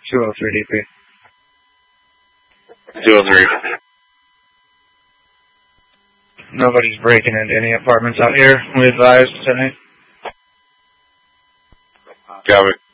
203 DP. 203. Nobody's breaking into any apartments out here. We advised tonight. Got it.